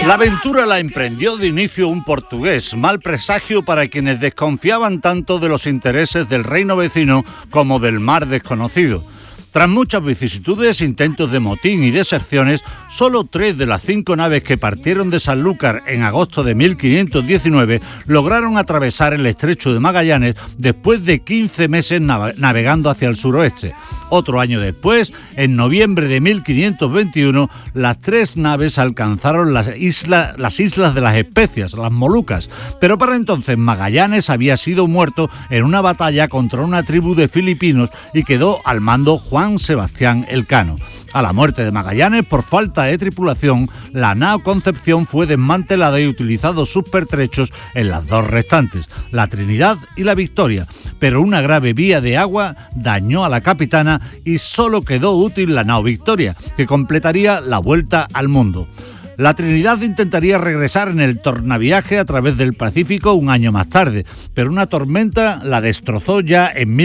La aventura la emprendió de inicio un portugués, mal presagio para quienes desconfiaban tanto de los intereses del reino vecino como del mar desconocido. Tras muchas vicisitudes, intentos de motín y deserciones, solo 3 de las 5 naves que partieron de Sanlúcar en agosto de 1519 lograron atravesar el estrecho de Magallanes después de 15 meses navegando hacia el suroeste. Otro año después, en noviembre de 1521, las 3 naves alcanzaron las islas de las Especias, las Molucas, pero para entonces Magallanes había sido muerto en una batalla contra una tribu de filipinos y quedó al mando Juan Sebastián Elcano. A la muerte de Magallanes, por falta de tripulación, la nao Concepción fue desmantelada y utilizados sus pertrechos en las 2 restantes, la Trinidad y la Victoria, pero una grave vía de agua dañó a la capitana y solo quedó útil la nao Victoria, que completaría la vuelta al mundo. La Trinidad intentaría regresar en el tornaviaje a través del Pacífico un año más tarde, pero una tormenta la destrozó ya en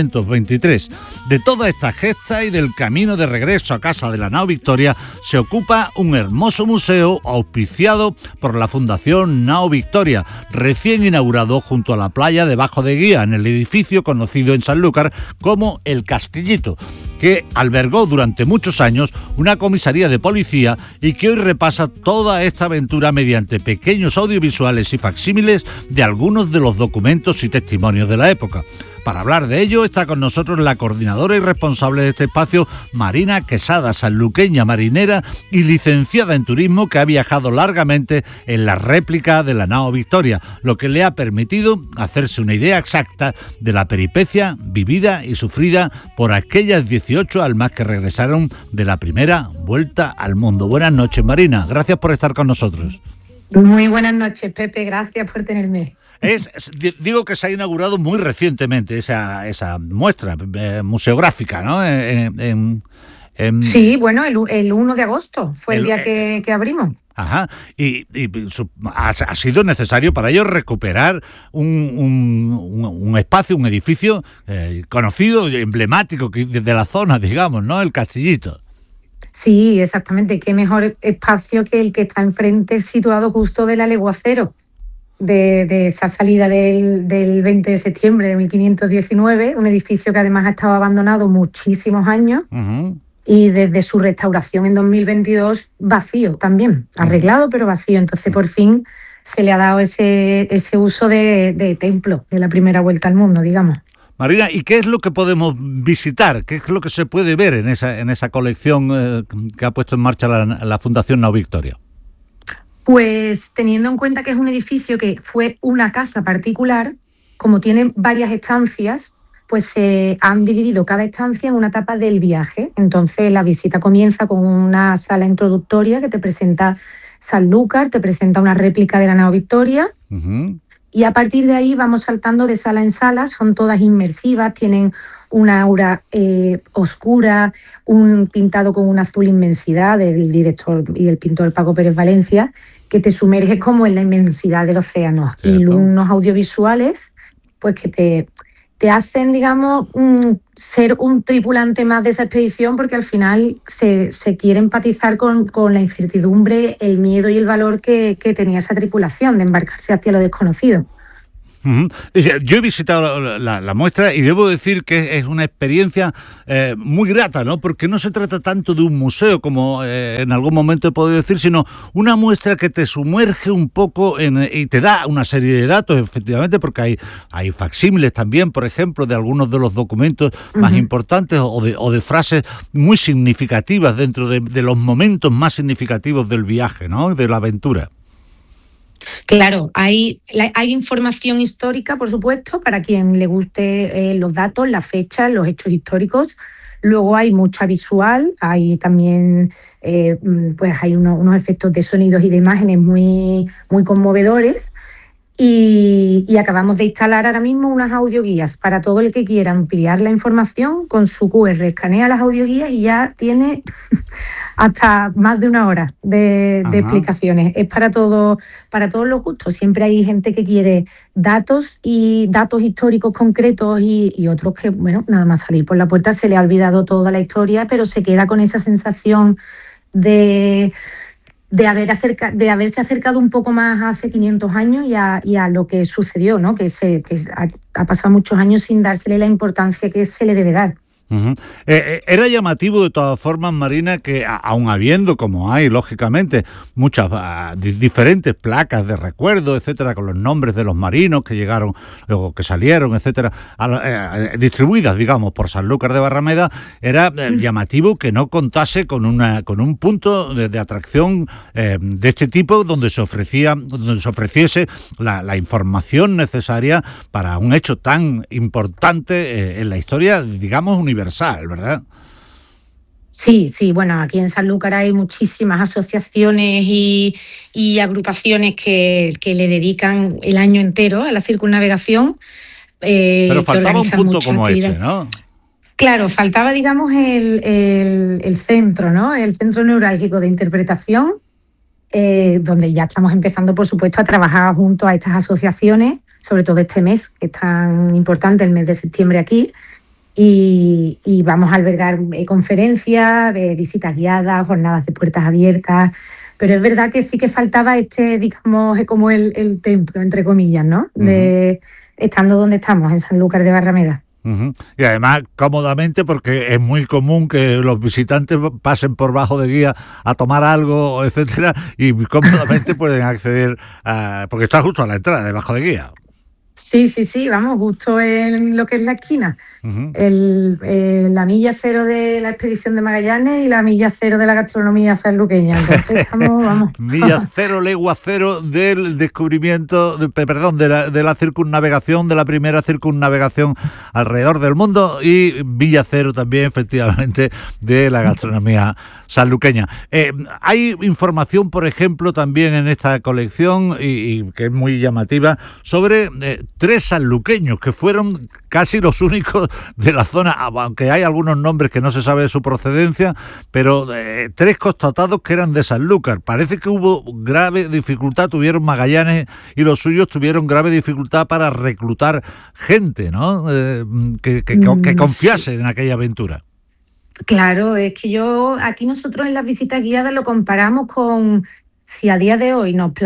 1523. De toda esta gesta y del camino de regreso a casa de la nao Victoria se ocupa un hermoso museo auspiciado por la Fundación Nao Victoria, recién inaugurado junto a la playa de Bajo de Guía, en el edificio conocido en Sanlúcar como El Castillito, que albergó durante muchos años una comisaría de policía y que hoy repasa toda esta aventura mediante pequeños audiovisuales y facsímiles de algunos de los documentos y testimonios de la época. Para hablar de ello está con nosotros la coordinadora y responsable de este espacio, Marina Quesada, sanluqueña marinera y licenciada en turismo que ha viajado largamente en la réplica de la nao Victoria, lo que le ha permitido hacerse una idea exacta de la peripecia vivida y sufrida por aquellas 18 almas que regresaron de la primera vuelta al mundo. Buenas noches, Marina. Gracias por estar con nosotros. Muy buenas noches, Pepe. Gracias por tenerme. Digo que se ha inaugurado muy recientemente esa muestra museográfica, ¿no? Sí, bueno, el 1 de agosto fue el día que abrimos. Ajá, y ha sido necesario para ello recuperar un espacio, un edificio conocido, emblemático de la zona, digamos, ¿no? El Castillito. Sí, exactamente. Qué mejor espacio que el que está enfrente, situado justo de la Legua Cero, de esa salida del 20 de septiembre de 1519, un edificio que además ha estado abandonado muchísimos años. Uh-huh. Y desde su restauración en 2022, vacío también, arreglado pero vacío. Entonces, por fin se le ha dado ese uso de templo de la primera vuelta al mundo, digamos. Marina, ¿y qué es lo que podemos visitar? ¿Qué es lo que se puede ver en esa colección que ha puesto en marcha la Fundación Nao Victoria? Pues teniendo en cuenta que es un edificio que fue una casa particular, como tiene varias estancias, pues se han dividido cada estancia en una etapa del viaje. Entonces la visita comienza con una sala introductoria que te presenta Sanlúcar, te presenta una réplica de la nao Victoria. Uh-huh. Y a partir de ahí vamos saltando de sala en sala, son todas inmersivas, tienen una aura oscura, un pintado con una azul inmensidad del director y el pintor Paco Pérez Valencia, que te sumerge como en la inmensidad del océano. ¿Cierto? Y unos audiovisuales pues que te hacen, digamos, ser un tripulante más de esa expedición, porque al final se quiere empatizar con la incertidumbre, el miedo y el valor que tenía esa tripulación de embarcarse hacia lo desconocido. Uh-huh. Yo he visitado la muestra y debo decir que es una experiencia muy grata, ¿no? Porque no se trata tanto de un museo como en algún momento he podido decir, sino una muestra que te sumerge un poco y te da una serie de datos, efectivamente, porque hay facsímiles también, por ejemplo, de algunos de los documentos más importantes o de frases muy significativas dentro de los momentos más significativos del viaje, ¿no? De la aventura. Claro, hay información histórica, por supuesto, para quien le guste los datos, las fechas, los hechos históricos. Luego hay mucha visual, hay también pues hay unos efectos de sonidos y de imágenes muy, muy conmovedores. Y acabamos de instalar ahora mismo unas audioguías para todo el que quiera ampliar la información. Con su QR escanea las audioguías y ya tiene hasta más de 1 hora de explicaciones. Es para todos los gustos. Siempre hay gente que quiere datos históricos concretos y otros que, bueno, nada más salir por la puerta se le ha olvidado toda la historia, pero se queda con esa sensación de de haberse acercado un poco más hace 500 años y a lo que sucedió, ¿no? Ha pasado muchos años sin dársele la importancia que se le debe dar. Uh-huh. Era llamativo de todas formas, Marina, que aun habiendo, como hay lógicamente, muchas diferentes placas de recuerdo, etcétera, con los nombres de los marinos que llegaron o que salieron, etcétera, distribuidas, digamos, por Sanlúcar de Barrameda, era llamativo que no contase con un punto de atracción de este tipo donde se ofreciese la información necesaria para un hecho tan importante en la historia, digamos, universal, ¿verdad? Sí, bueno, aquí en Sanlúcar hay muchísimas asociaciones y agrupaciones que le dedican el año entero a la circunnavegación. Pero faltaba un punto como este, ¿no? Claro, faltaba, digamos, el centro, ¿no? El centro neurálgico de interpretación, donde ya estamos empezando, por supuesto, a trabajar junto a estas asociaciones, sobre todo este mes, que es tan importante, el mes de septiembre aquí. Y vamos a albergar conferencias, visitas guiadas, jornadas de puertas abiertas, pero es verdad que sí que faltaba digamos, como el templo, entre comillas, ¿no? Estando donde estamos, en Sanlúcar de Barrameda. Uh-huh. Y además cómodamente, porque es muy común que los visitantes pasen por bajo de guía a tomar algo, etcétera, y cómodamente pueden acceder porque está justo a la entrada de bajo de guía. Sí, vamos, justo en lo que es la esquina. Uh-huh. La milla cero de la expedición de Magallanes y la milla cero de la gastronomía sanluqueña. Entonces estamos, vamos. Milla cero, legua cero del descubrimiento, de la circunnavegación, de la primera circunnavegación alrededor del mundo, y milla cero también, efectivamente, de la gastronomía sanluqueña. Hay información, por ejemplo, también en esta colección, y que es muy llamativa, sobre 3 sanluqueños que fueron casi los únicos de la zona, aunque hay algunos nombres que no se sabe de su procedencia, pero 3 constatados que eran de Sanlúcar. Parece que hubo grave dificultad, tuvieron Magallanes y los suyos tuvieron grave dificultad para reclutar gente, ¿no? Que confiase en aquella aventura. Claro, es que aquí nosotros en las visitas guiadas lo comparamos con si a día de hoy nos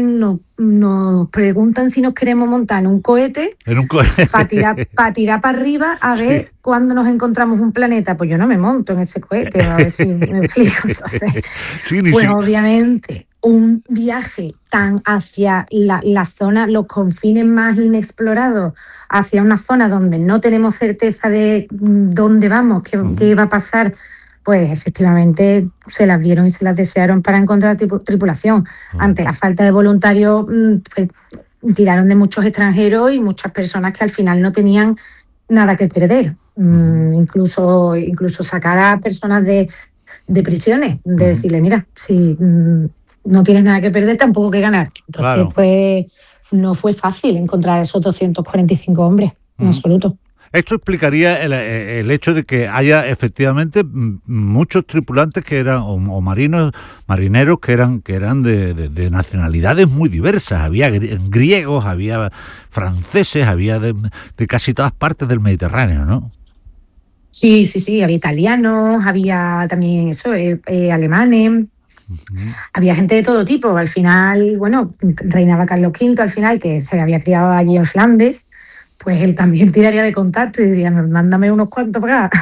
nos preguntan si nos queremos montar en un cohete para tirar para arriba a ver cuándo nos encontramos un planeta. Pues yo no me monto en ese cohete, a ver si me explico. Entonces, obviamente, un viaje tan hacia la zona, los confines más inexplorados, hacia una zona donde no tenemos certeza de dónde vamos, qué va a pasar, pues efectivamente se las vieron y se las desearon para encontrar tripulación. Ante la falta de voluntarios, pues, tiraron de muchos extranjeros y muchas personas que al final no tenían nada que perder. Incluso sacar a personas de prisiones, de decirle, mira, si no tienes nada que perder, tampoco que ganar. Entonces, pues no fue fácil encontrar esos 245 hombres, en absoluto. Esto explicaría el hecho de que haya efectivamente muchos tripulantes que eran o marineros que eran de nacionalidades muy diversas. Había griegos, había franceses, había de casi todas partes del Mediterráneo, ¿no? Sí, había italianos, había también alemanes. Uh-huh. Había gente de todo tipo. Al final, bueno, reinaba Carlos V, al final, que se había criado allí en Flandes. Pues él también tiraría de contacto y diría, mándame unos cuantos para acá.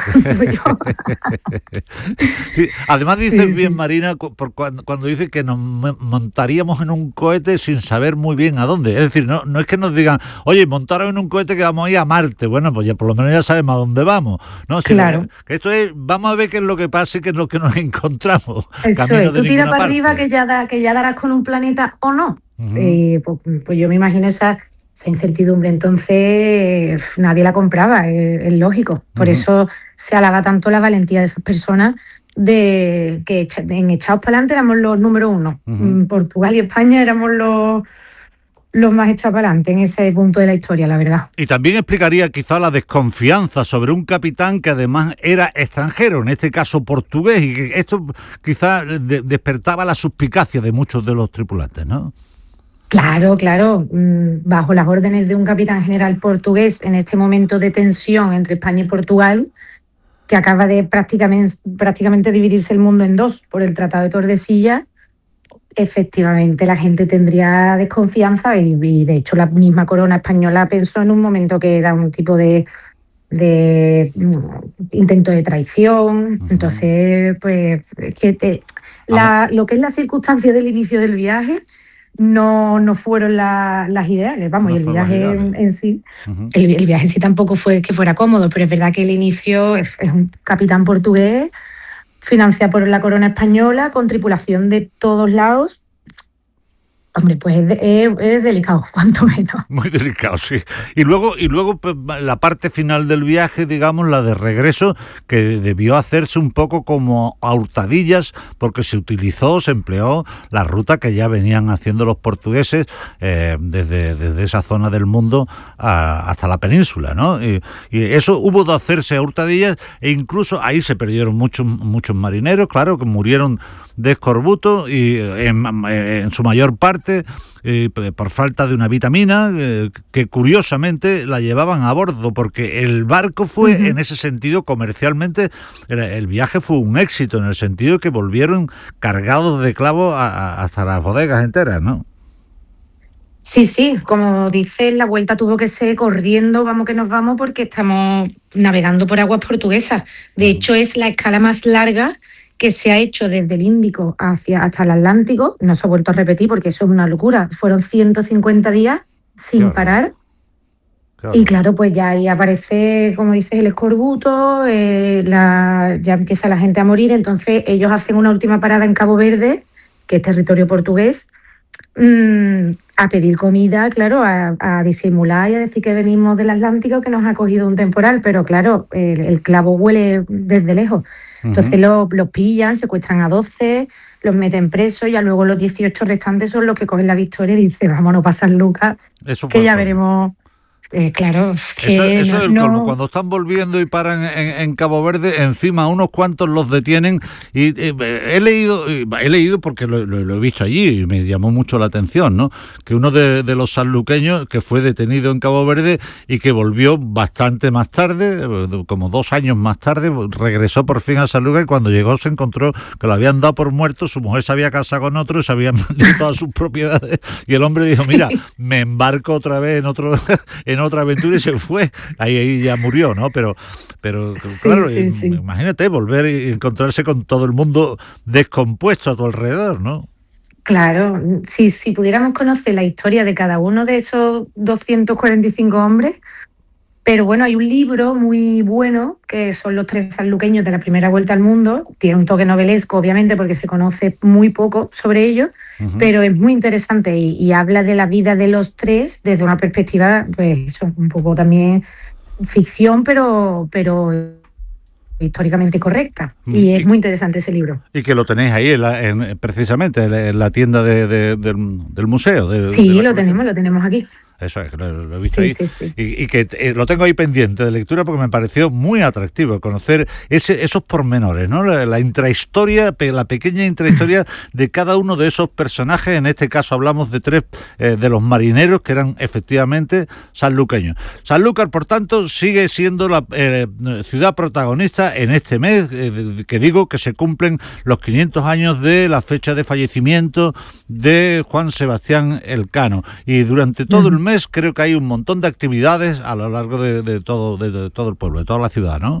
Sí, además dices bien, Marina, cuando dice que nos montaríamos en un cohete sin saber muy bien a dónde. Es decir, no es que nos digan, oye, montaron en un cohete que vamos a ir a Marte. Bueno, pues ya por lo menos ya sabemos a dónde vamos. No, claro. Que esto es, vamos a ver qué es lo que pasa y qué es lo que nos encontramos. Eso es, tú tiras para arriba que ya darás con un planeta o no. Uh-huh. Pues yo me imagino esa incertidumbre, entonces nadie la compraba, es lógico. Por eso se alaba tanto la valentía de esas personas de que en echados para adelante éramos los número 1. Portugal y España éramos los más echados para adelante en ese punto de la historia, la verdad. Y también explicaría quizá la desconfianza sobre un capitán que además era extranjero, en este caso portugués, y que esto quizá despertaba la suspicacia de muchos de los tripulantes, ¿no? Claro. Bajo las órdenes de un capitán general portugués, en este momento de tensión entre España y Portugal, que acaba de prácticamente dividirse el mundo en dos por el Tratado de Tordesillas, efectivamente la gente tendría desconfianza y de hecho la misma corona española pensó en un momento que era un tipo de intento de traición. Entonces, pues es que lo que es la circunstancia del inicio del viaje no fueron las ideales, vamos, No y el son las viaje ideales. en sí, el viaje en sí tampoco fue que fuera cómodo, pero es verdad que el inicio es un capitán portugués financiado por la corona española con tripulación de todos lados. Hombre, pues es delicado, cuanto menos. Muy delicado, sí. Y luego pues, la parte final del viaje, digamos, la de regreso, que debió hacerse un poco como a hurtadillas, porque se empleó la ruta que ya venían haciendo los portugueses desde esa zona del mundo hasta la península, ¿no? Y eso hubo de hacerse a hurtadillas, e incluso ahí se perdieron muchos marineros, claro, que murieron de escorbuto y en su mayor parte por falta de una vitamina que curiosamente la llevaban a bordo, porque el barco fue en ese sentido comercialmente, el viaje fue un éxito en el sentido de que volvieron cargados de clavos hasta las bodegas enteras, ¿no? Sí, como dices, la vuelta tuvo que ser corriendo, vamos que nos vamos, porque estamos navegando por aguas portuguesas. De hecho, es la escala más larga que se ha hecho desde el Índico hasta el Atlántico. No se ha vuelto a repetir porque eso es una locura. Fueron 150 días sin parar. Claro. Y claro, pues ya ahí aparece, como dices, el escorbuto, ya empieza la gente a morir. Entonces ellos hacen una última parada en Cabo Verde, que es territorio portugués, a pedir comida, claro, a disimular y a decir que venimos del Atlántico, que nos ha cogido un temporal, pero claro, el clavo huele desde lejos. Entonces los pillan, secuestran a 12, los meten presos, y ya luego los 18 restantes son los que cogen la victoria y dicen, vámonos a San Lucas, que ya veremos. Claro, que eso es el colmo. Cuando están volviendo y paran en Cabo Verde, encima unos cuantos los detienen. Y he leído porque lo he visto allí y me llamó mucho la atención, ¿no? Que uno de los sanluqueños que fue detenido en Cabo Verde y que volvió bastante más tarde, como 2 años más tarde, regresó por fin a San Lucas, y cuando llegó se encontró que lo habían dado por muerto, su mujer se había casado con otro y se habían vendido todas sus propiedades, y el hombre dijo, mira, me embarco otra vez en otra aventura, y se fue. Ahí ya murió, ¿no? Pero claro, imagínate volver y encontrarse con todo el mundo descompuesto a tu alrededor, ¿no? Claro, si pudiéramos conocer la historia de cada uno de esos 245 hombres. Pero bueno, hay un libro muy bueno que son los 3 sanluqueños de la primera vuelta al mundo. Tiene un toque novelesco, obviamente, porque se conoce muy poco sobre ellos, pero es muy interesante y habla de la vida de los 3 desde una perspectiva, pues eso, un poco también ficción, pero históricamente correcta. Y es muy interesante ese libro. Y que lo tenéis ahí precisamente en la tienda del museo. Sí, lo tenemos aquí. Eso es, lo he visto ahí. Sí. Y que lo tengo ahí pendiente de lectura porque me pareció muy atractivo conocer esos pormenores, ¿no? La intrahistoria, la pequeña intrahistoria de cada uno de esos personajes. En este caso hablamos de 3 de los marineros que eran efectivamente sanluqueños. Sanlúcar, por tanto, sigue siendo la ciudad protagonista en este mes, que digo que se cumplen los 500 años de la fecha de fallecimiento de Juan Sebastián Elcano. Y durante todo el mes creo que hay un montón de actividades a lo largo de todo el pueblo, de toda la ciudad, ¿no?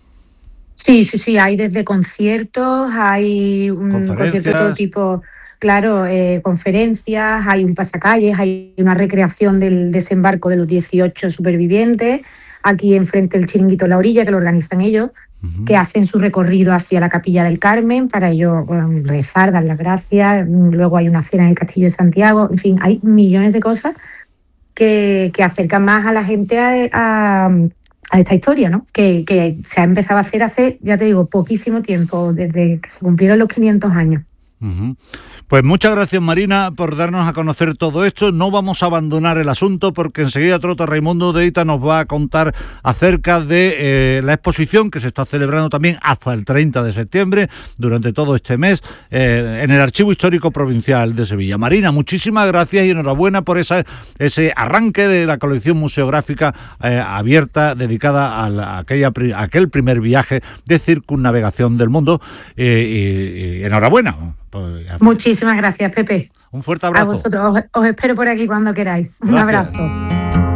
Sí, hay desde conciertos, hay conciertos de todo tipo, claro, conferencias, hay un pasacalles, hay una recreación del desembarco de los 18 supervivientes, aquí enfrente del Chiringuito La Orilla, que lo organizan ellos, que hacen su recorrido hacia la Capilla del Carmen, para ellos rezar, dar las gracias, luego hay una cena en el Castillo de Santiago, en fin, hay millones de cosas que acercan más a la gente a esta historia, ¿no? Que se ha empezado a hacer hace, ya te digo, poquísimo tiempo, desde que se cumplieron los 500 años. Pues muchas gracias, Marina, por darnos a conocer todo esto. No vamos a abandonar el asunto porque enseguida Trota Raimundo de Ita nos va a contar acerca de la exposición que se está celebrando también hasta el 30 de septiembre, durante todo este mes, en el Archivo Histórico Provincial de Sevilla. Marina, muchísimas gracias y enhorabuena por ese arranque de la colección museográfica abierta, dedicada a aquel primer viaje de circunnavegación del mundo. Y enhorabuena. Pues, muchísimas gracias, Pepe. un fuerte abrazo. A vosotros, os espero por aquí cuando queráis. Un Gracias. abrazo.